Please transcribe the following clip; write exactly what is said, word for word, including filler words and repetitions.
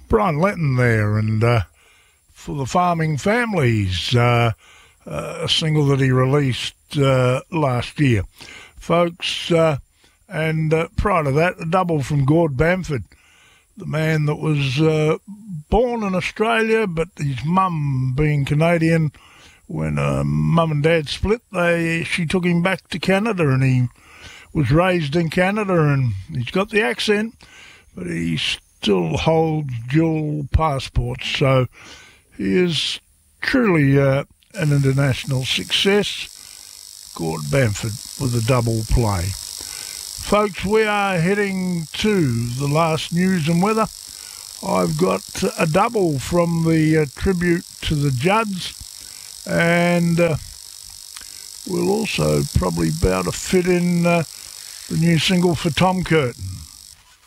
Brian Letton there, and uh, for the farming families, uh, uh, a single that he released uh, last year. Folks, uh, and uh, prior to that, a double from Gord Bamford, the man that was uh, born in Australia, but his mum being Canadian, when uh, mum and dad split, they she took him back to Canada, and he was raised in Canada, and he's got the accent, but he still holds dual passports, so he is truly uh, an international success. Gord Bamford with a double play. Folks, we are heading to the last news and weather. I've got a double from the uh, tribute to the Judds, and uh, we'll also probably be able to fit in uh, the new single for Tom Curtin.